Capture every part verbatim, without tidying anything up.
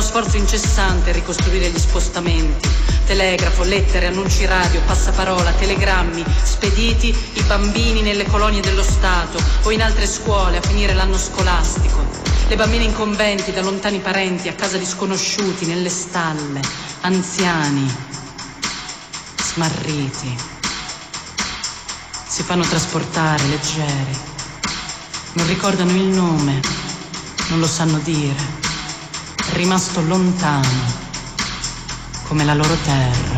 sforzo incessante ricostruire gli spostamenti. Telegrafo, lettere, annunci radio, passaparola, telegrammi, spediti i bambini nelle colonie dello Stato o in altre scuole a finire l'anno scolastico. Le bambine in conventi, da lontani parenti, a casa di sconosciuti, nelle stalle, anziani, smarriti. Si fanno trasportare, leggeri. Non ricordano il nome, non lo sanno dire. È rimasto lontano, come la loro terra.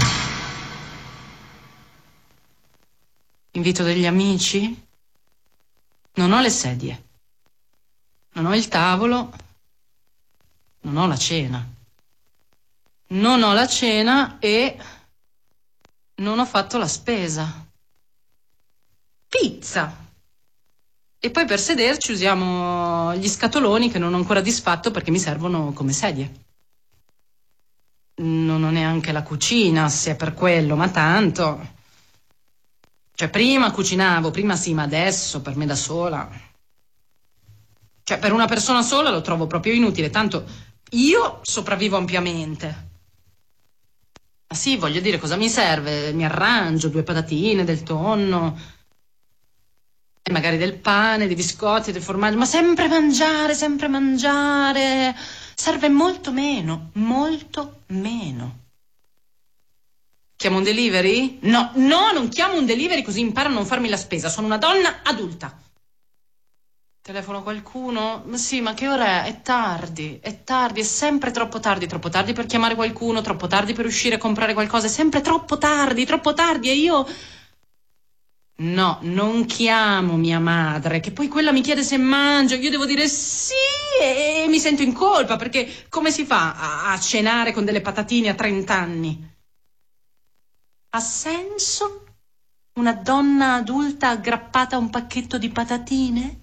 Invito degli amici? Non ho le sedie. Non ho il tavolo, non ho la cena. Non ho la cena e non ho fatto la spesa. Pizza! E poi per sederci usiamo gli scatoloni che non ho ancora disfatto perché mi servono come sedie. Non ho neanche la cucina, se è per quello, ma tanto. Cioè prima cucinavo, prima sì, ma adesso per me da sola... Cioè, per una persona sola lo trovo proprio inutile, tanto io sopravvivo ampiamente. Ma sì, voglio dire, cosa mi serve? Mi arrangio, due patatine, del tonno, e magari del pane, dei biscotti, del formaggio, ma sempre mangiare, sempre mangiare. Serve molto meno, molto meno. Chiamo un delivery? No, no, non chiamo un delivery così imparo a non farmi la spesa. Sono una donna adulta. Telefono qualcuno? Ma sì, ma che ora è? È tardi, è tardi, è sempre troppo tardi, troppo tardi per chiamare qualcuno, troppo tardi per uscire a comprare qualcosa, è sempre troppo tardi, troppo tardi e io... No, non chiamo mia madre, che poi quella mi chiede se mangio, io devo dire sì e mi sento in colpa, perché come si fa a, a cenare con delle patatine a trenta anni? Ha senso? Una donna adulta aggrappata a un pacchetto di patatine?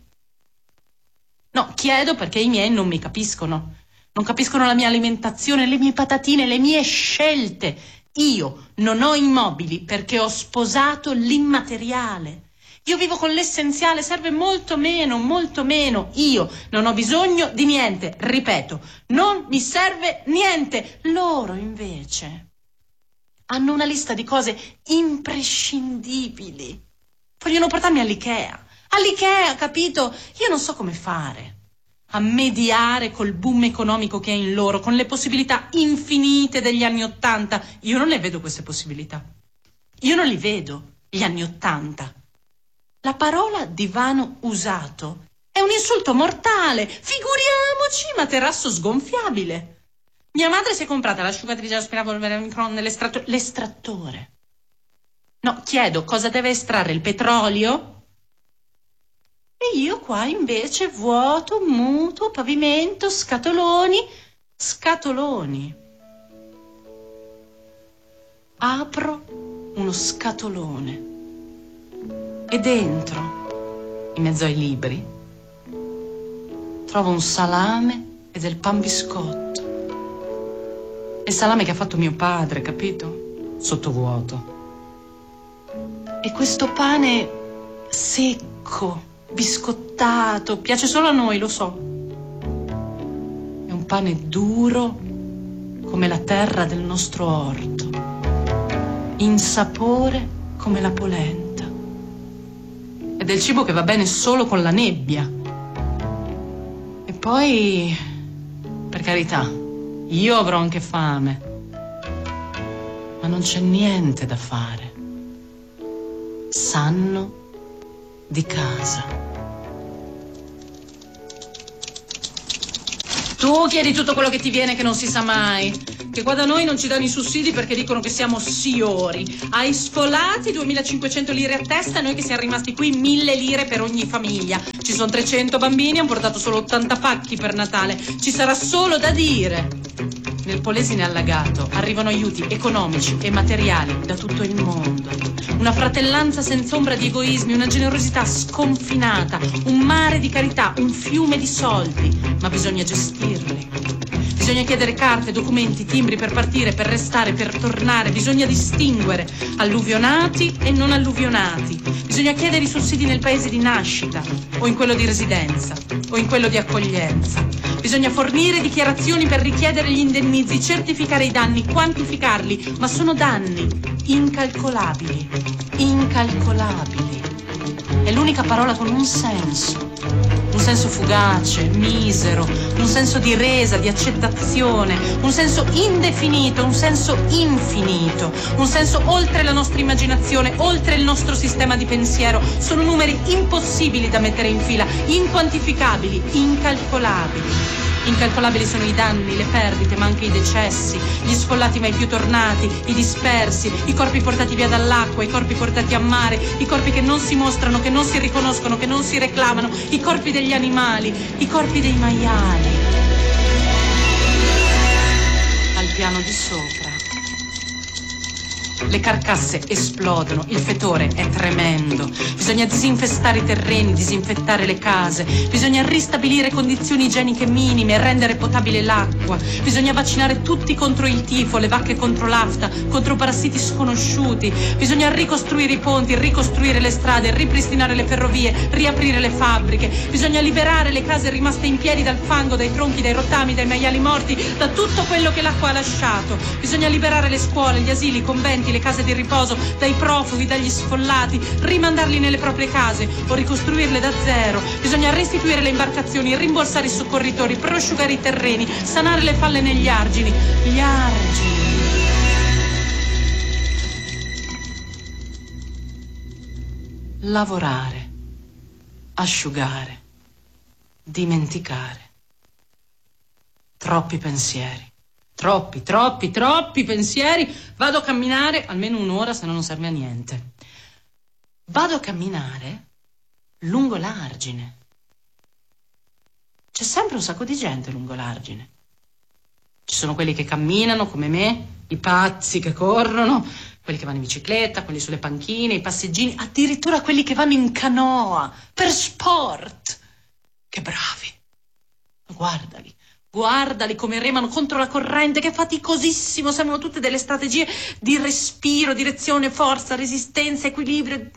No, chiedo perché i miei non mi capiscono. Non capiscono la mia alimentazione, le mie patatine, le mie scelte. Io non ho immobili perché ho sposato l'immateriale. Io vivo con l'essenziale, serve molto meno, molto meno. Io non ho bisogno di niente, ripeto, non mi serve niente. Loro invece hanno una lista di cose imprescindibili. Vogliono portarmi all'Ikea. All'Ikea, capito? Io non so come fare a mediare col boom economico che è in loro, con le possibilità infinite degli anni Ottanta. Io non ne vedo queste possibilità. Io non li vedo, gli anni Ottanta. La parola divano usato è un insulto mortale. Figuriamoci, materasso sgonfiabile. Mia madre si è comprata l'asciugatrice aspirapolvere al microonde, l'estrattore. L'estrattore. No, chiedo cosa deve estrarre il petrolio? E io qua invece vuoto, muto, pavimento, scatoloni, scatoloni. Apro uno scatolone e dentro, in mezzo ai libri, trovo un salame e del pan biscotto. Il salame che ha fatto mio padre, capito? Sottovuoto. E questo pane secco, biscottato, piace solo a noi, lo so. È un pane duro come la terra del nostro orto, in sapore come la polenta. È del cibo che va bene solo con la nebbia. E poi, per carità, io avrò anche fame, ma non c'è niente da fare. Sanno di casa. Tu chiedi tutto quello che ti viene, che non si sa mai. Che qua da noi non ci danno i sussidi perché dicono che siamo siori. Ai sfolati duemilacinquecento lire a testa, noi che siamo rimasti qui mille lire per ogni famiglia. Ci sono trecento bambini, hanno portato solo ottanta pacchi per Natale. Ci sarà solo da dire. Nel Polesine allagato arrivano aiuti economici e materiali da tutto il mondo. Una fratellanza senza ombra di egoismi, una generosità sconfinata, un mare di carità, un fiume di soldi, ma bisogna gestirli. Bisogna chiedere carte, documenti, timbri per partire, per restare, per tornare. Bisogna distinguere alluvionati e non alluvionati. Bisogna chiedere i sussidi nel paese di nascita, o in quello di residenza, o in quello di accoglienza. Bisogna fornire dichiarazioni per richiedere gli indennizzi, certificare i danni, quantificarli, ma sono danni incalcolabili, incalcolabili. È l'unica parola con un senso. Un senso fugace, misero, un senso di resa, di accettazione, un senso indefinito, un senso infinito, un senso oltre la nostra immaginazione, oltre il nostro sistema di pensiero. Sono numeri impossibili da mettere in fila, inquantificabili, incalcolabili. Incalcolabili sono i danni, le perdite, ma anche i decessi, gli sfollati mai più tornati, i dispersi, i corpi portati via dall'acqua, i corpi portati a mare, i corpi che non si mostrano, che non si riconoscono, che non si reclamano, i corpi degli animali, i corpi dei maiali. Al piano di sopra le carcasse esplodono, il fetore è tremendo. Bisogna disinfestare i terreni, disinfettare le case. Bisogna ristabilire condizioni igieniche minime e rendere potabile l'acqua. Bisogna vaccinare tutti contro il tifo, le vacche contro l'afta, contro parassiti sconosciuti. Bisogna ricostruire i ponti, ricostruire le strade, ripristinare le ferrovie, riaprire le fabbriche. Bisogna liberare le case rimaste in piedi dal fango, dai tronchi, dai rottami, dai maiali morti, da tutto quello che l'acqua ha lasciato. Bisogna liberare le scuole, gli asili, i conventi, le case di riposo dai profughi, dagli sfollati, rimandarli nelle proprie case o ricostruirle da zero. Bisogna restituire le imbarcazioni, rimborsare i soccorritori, prosciugare i terreni, sanare le falle negli argini. Gli argini. Lavorare, asciugare, dimenticare. Troppi pensieri. Troppi, troppi, troppi pensieri. Vado a camminare almeno un'ora, se no non serve a niente. Vado a camminare lungo l'Argine. C'è sempre un sacco di gente lungo l'Argine. Ci sono quelli che camminano come me, i pazzi che corrono, quelli che vanno in bicicletta, quelli sulle panchine, i passeggini, addirittura quelli che vanno in canoa per sport. Che bravi. Guardali. Guardali come remano contro la corrente, che è faticosissimo, sembrano tutte delle strategie di respiro, direzione, forza, resistenza, equilibrio.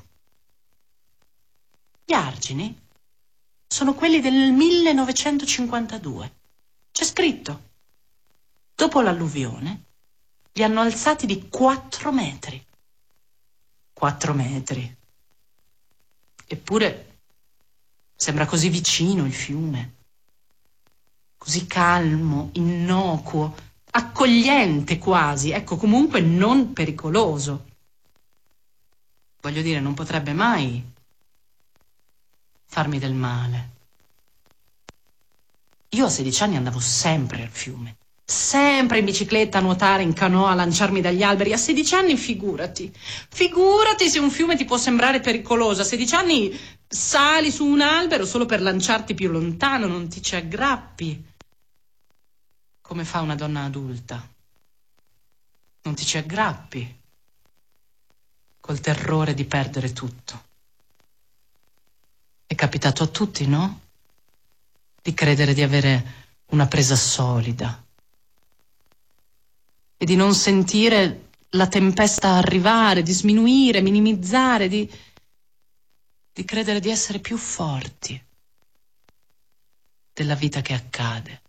Gli argini sono quelli del millenovecentocinquantadue. C'è scritto. Dopo l'alluvione li hanno alzati di quattro metri. Quattro metri. Eppure sembra così vicino il fiume. Così calmo, innocuo, accogliente quasi, ecco, comunque non pericoloso. Voglio dire, non potrebbe mai farmi del male. Io a sedici anni andavo sempre al fiume, sempre in bicicletta, a nuotare, in canoa, a lanciarmi dagli alberi. A sedici anni figurati, figurati se un fiume ti può sembrare pericoloso. A sedici anni sali su un albero solo per lanciarti più lontano, non ti ci aggrappi. Come fa una donna adulta? Non ti ci aggrappi col terrore di perdere tutto. È capitato a tutti, no? Di credere di avere una presa solida e di non sentire la tempesta arrivare, di sminuire, minimizzare, di, di credere di essere più forti della vita che accade.